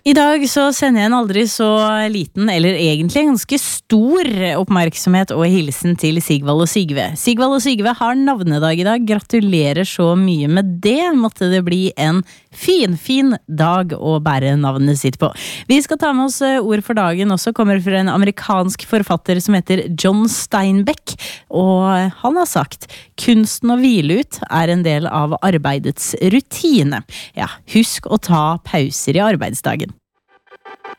I dag så sender jeg en aldri så liten, eller egentlig en ganske stor oppmerksomhet og hilsen til Sigvald og Sigve. Sigvald og Sigve har navnedag i dag. Gratulerer så mye med det. Måtte det bli en fin dag å bære navnet sitt på. Vi skal ta med oss ord for dagen også. Kommer fra en amerikansk forfatter som heter John Steinbeck. Og han har sagt, kunsten å hvile ut er en del av arbeidets rutine. Ja, husk å ta pauser i arbeidsdagen.